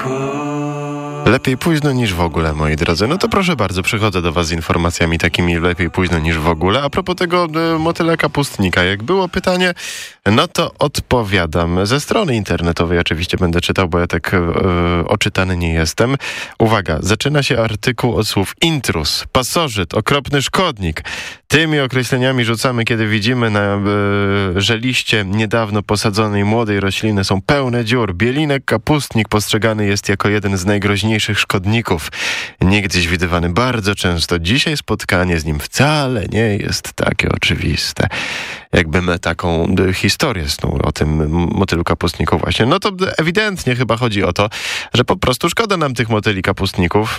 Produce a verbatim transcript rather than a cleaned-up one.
Lepiej późno niż w ogóle, moi drodzy. No to proszę bardzo, przychodzę do was z informacjami takimi lepiej późno niż w ogóle. A propos tego y, motyla kapustnika, jak było pytanie, no to odpowiadam. Ze strony internetowej oczywiście będę czytał, bo ja tak y, oczytany nie jestem. Uwaga, zaczyna się artykuł od słów intruz, pasożyt, okropny szkodnik. Tymi określeniami rzucamy, kiedy widzimy, na, y, że liście niedawno posadzonej młodej rośliny są pełne dziur. Bielinek kapustnik postrzegany jest jako jeden z najgroźniejszych szkodników. Niegdyś widywany bardzo często. Dzisiaj spotkanie z nim wcale nie jest takie oczywiste. Jakbym taką historię snuł o tym motylu kapustniku właśnie. No to ewidentnie chyba chodzi o to, że po prostu szkoda nam tych motyli kapustników.